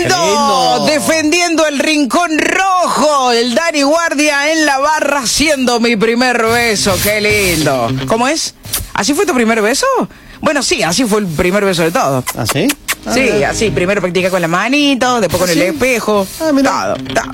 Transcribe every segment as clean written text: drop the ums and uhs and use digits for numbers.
lindo! Defendiendo el rincón rojo. El Dani Guardia en la barra haciendo mi primer beso. ¡Qué lindo! ¿Cómo es? ¿Así fue tu primer beso? Bueno, sí, así fue el primer beso de todos. ¿Ah, sí? Sí, así. Primero practica con la manito, después con el espejo. Mirá. Todo.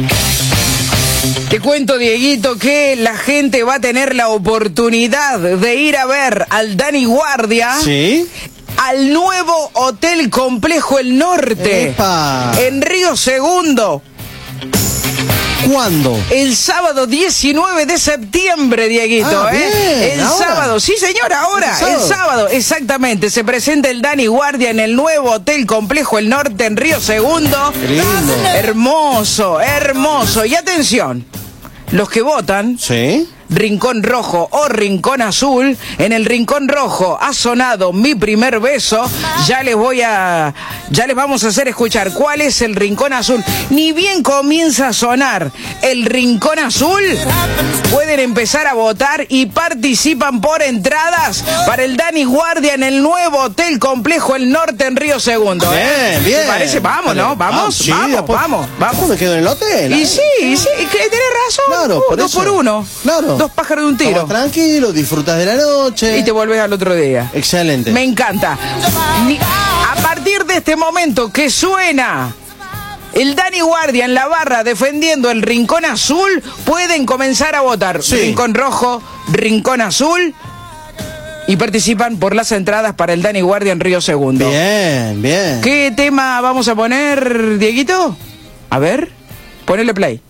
Te cuento, Dieguito, que la gente va a tener la oportunidad de ir a ver al Dani Guardia. ¿Sí? Al nuevo Hotel Complejo El Norte. ¡Epa! En Río Segundo. ¿Cuándo? El sábado 19 de septiembre, Dieguito, bien, El ahora. sábado, sí señor, ahora, el sábado, exactamente, se presenta el Dani Guardia en el nuevo Hotel Complejo El Norte en Río Segundo. Qué lindo. Hermoso, hermoso. Y atención, los que votan, ¿Sí? Rincón Rojo o Rincón Azul, en el Rincón Rojo ha sonado mi primer beso, ya les vamos a hacer escuchar cuál es el Rincón Azul. Ni bien comienza a sonar el Rincón Azul, pueden empezar a votar y participan por entradas para el Dani Guardia en el nuevo Hotel Complejo El Norte en Río Segundo. Bien, bien. ¿Te parece? Vamos, ¿no? Vamos, Sí, vamos. ¿Cómo me quedo en el hotel? Y sí, que tenés razón. Claro, por dos eso. por uno. Claro. Dos pájaros de un tiro. Estamos tranquilo, disfrutas de la noche. Y te volvés al otro día. Excelente. Me encanta. A partir de este momento que suena el Dani Guardia en la barra defendiendo el Rincón Azul, pueden comenzar a votar. Sí. Rincón Rojo, Rincón Azul. Y participan por las entradas para el Dani Guardia en Río Segundo. Bien, bien. ¿Qué tema vamos a poner, Dieguito? A ver, ponele play.